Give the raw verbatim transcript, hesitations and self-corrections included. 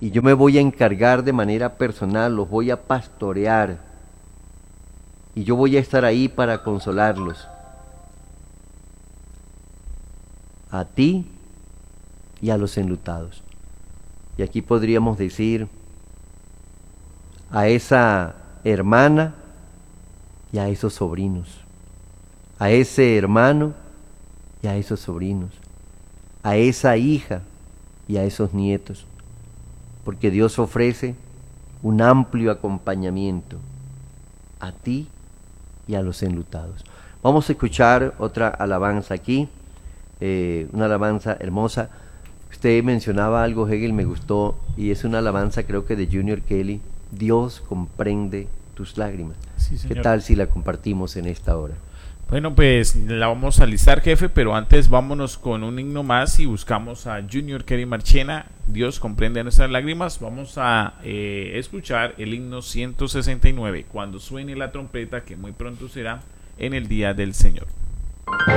y yo me voy a encargar de manera personal, los voy a pastorear y yo voy a estar ahí para consolarlos. A ti y a los enlutados. Y aquí podríamos decir a esa hermana y a esos sobrinos, a ese hermano y a esos sobrinos, a esa hija y a esos nietos, porque Dios ofrece un amplio acompañamiento a ti y a los enlutados. Vamos a escuchar otra alabanza aquí, eh, una alabanza hermosa. Usted mencionaba algo, Hegel, me gustó, y es una alabanza creo que de Junior Kelly, Dios comprende tus lágrimas. Sí, ¿Qué tal si la compartimos en esta hora? Bueno, pues la vamos a listar, jefe, pero antes vámonos con un himno más y buscamos a Junior Kelly Marchena, Dios comprende nuestras lágrimas. Vamos a eh, escuchar el himno ciento sesenta y nueve, cuando suene la trompeta, que muy pronto será en el día del Señor.